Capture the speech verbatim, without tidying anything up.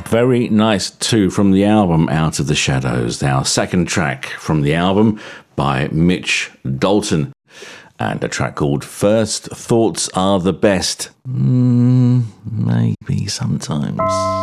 Very nice too from the album Out of the Shadows, our second track from the album by Mitch Dalton, and a track called First Thoughts Are the Best. Mm, maybe sometimes.